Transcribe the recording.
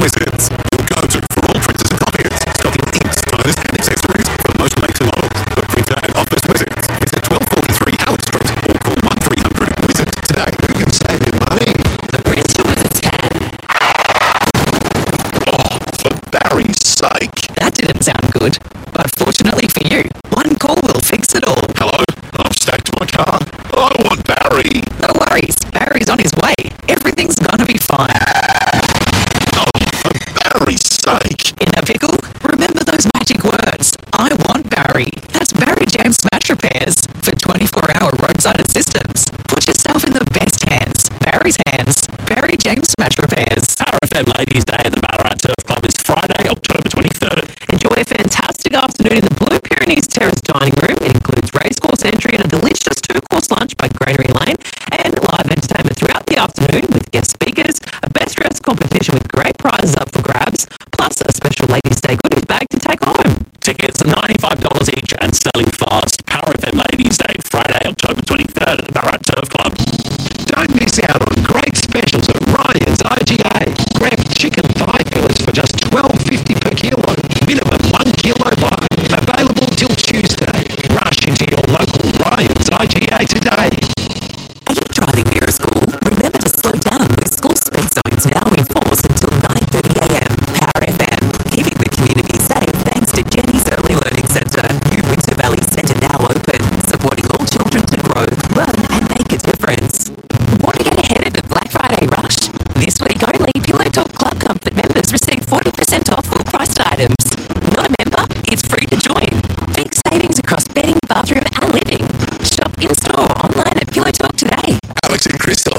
Wizards, your go-to for all printers and copiers. Stocking inks, toners and accessories for most makes and models. The Printer and Office Wizards. Visit 1243 Howard Street or call 1300 Wizards today. Who can save you money? The Printer Wizards can. Oh, for Barry's sake. That didn't sound good. But fortunately for you, one call will fix it all. Hello? I've stacked my car. I want Barry. No worries, Barry's on his way. Everything's gonna be fine. Oh, for Barry's sake. In a pickle, remember those magic words. I want Barry. That's Barry James Smash Repairs. For 24-hour roadside assistance. Put yourself in the best hands. Barry's hands. Barry James Smash Repairs. RFM Ladies' Day at the Ballarat Turf Club is Friday, October 23rd. Enjoy a fantastic afternoon in the Blue Pyrenees Terrace dining room. It includes racecourse entry and a delicious two-course lunch by Granary Lane, and live entertainment throughout the afternoon with guest speakers, a best dressed competition with great prizes up for grabs, plus a special Ladies' Day goodies bag to take home. Tickets are $95 each and selling fast. Power FM Ladies' Day, Friday, October 23rd at the Ballarat Turf Club. Don't miss out on great specials at Ryan's IGA. Grab chicken thigh fillets for just $12.50 per kilo. Minimum 1 kilo buy. Available till Tuesday. Rush into your local Ryan's IGA today. Are you driving near a school? Remember to slow down with school speed zones now in force until 9:30am. Power FM, keeping the community safe thanks to Jenny's Early Learning Centre. New Winter Valley Centre now open, supporting all children to grow, learn and make a difference. Want to get ahead of the Black Friday rush? This week only, Pillow Talk Club Comfort members receive 40% off full priced items. Not a member? It's free to join. Big savings across bedding, bathroom and living. Shop in-store or online at Pillow Talk today. Alex and Crystal